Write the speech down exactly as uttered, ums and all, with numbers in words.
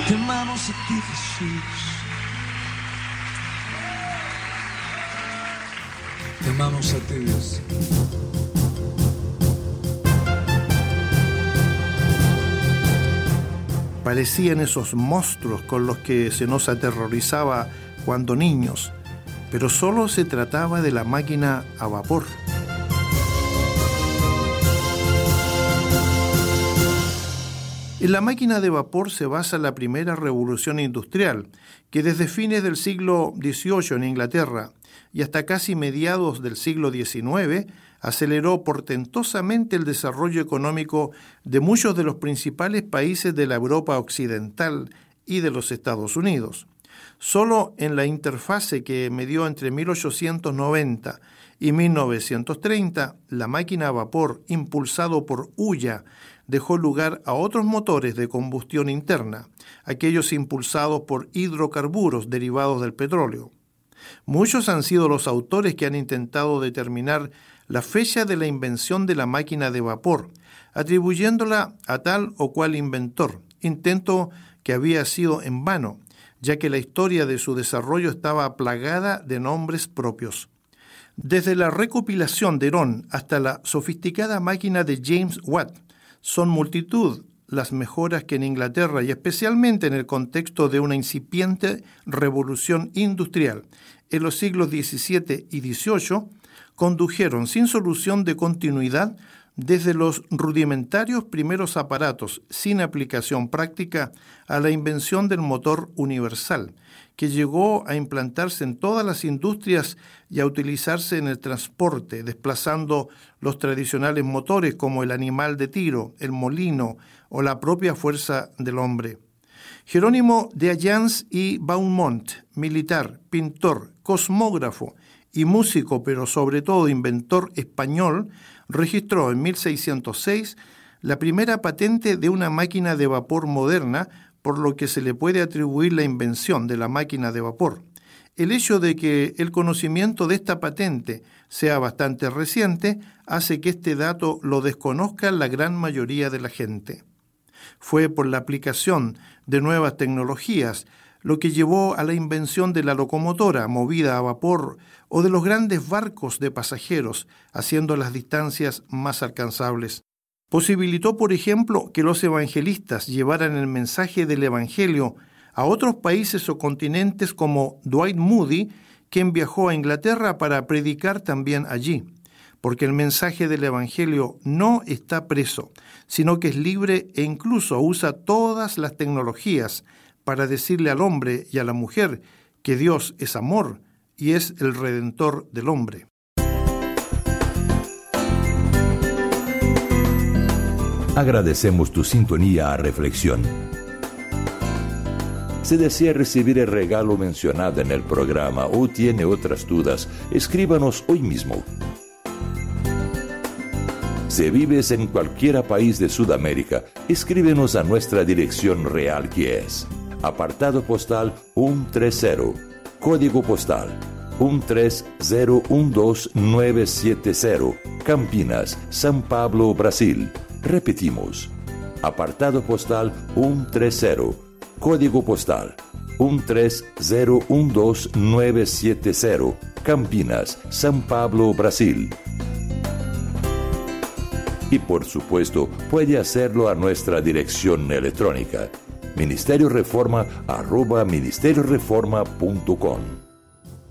Te amamos a ti, Jesús. Te amamos a ti, Dios. Parecían esos monstruos con los que se nos aterrorizaba cuando niños, pero solo se trataba de la máquina a vapor. En la máquina de vapor se basa la primera revolución industrial, que desde fines del siglo dieciocho en Inglaterra y hasta casi mediados del siglo diecinueve aceleró portentosamente el desarrollo económico de muchos de los principales países de la Europa occidental y de los Estados Unidos. Solo en la interfase que medió entre mil ochocientos noventa y mil novecientos treinta, la máquina a vapor, impulsado por hulla, dejó lugar a otros motores de combustión interna, aquellos impulsados por hidrocarburos derivados del petróleo. Muchos han sido los autores que han intentado determinar la fecha de la invención de la máquina de vapor, atribuyéndola a tal o cual inventor, intento que había sido en vano, ya que la historia de su desarrollo estaba plagada de nombres propios. Desde la recopilación de Herón hasta la sofisticada máquina de James Watt, son multitud las mejoras que en Inglaterra y especialmente en el contexto de una incipiente revolución industrial en los siglos diecisiete y dieciocho condujeron sin solución de continuidad desde los rudimentarios primeros aparatos sin aplicación práctica a la invención del motor universal, que llegó a implantarse en todas las industrias y a utilizarse en el transporte, desplazando los tradicionales motores como el animal de tiro, el molino o la propia fuerza del hombre. Jerónimo de Alliance y Beaumont, militar, pintor, cosmógrafo y músico, pero sobre todo inventor español, registró en mil seiscientos seis la primera patente de una máquina de vapor moderna, por lo que se le puede atribuir la invención de la máquina de vapor. El hecho de que el conocimiento de esta patente sea bastante reciente hace que este dato lo desconozca la gran mayoría de la gente. Fue por la aplicación de nuevas tecnologías lo que llevó a la invención de la locomotora movida a vapor o de los grandes barcos de pasajeros, haciendo las distancias más alcanzables. Posibilitó, por ejemplo, que los evangelistas llevaran el mensaje del Evangelio a otros países o continentes como Dwight Moody, quien viajó a Inglaterra para predicar también allí, porque el mensaje del Evangelio no está preso, sino que es libre e incluso usa todas las tecnologías para decirle al hombre y a la mujer que Dios es amor y es el Redentor del hombre. Agradecemos tu sintonía a Reflexión. Si desea recibir el regalo mencionado en el programa o tiene otras dudas, escríbanos hoy mismo. Si vives en cualquier país de Sudamérica, escríbenos a nuestra dirección real, que es apartado postal ciento treinta, código postal uno tres cero uno dos nueve siete cero, Campinas, São Paulo, Brasil. Repetimos, apartado postal ciento treinta, código postal uno tres cero uno dos nueve siete cero, Campinas, São Paulo, Brasil. Y por supuesto, puede hacerlo a nuestra dirección electrónica, ministerio reforma arroba ministerio reforma punto com.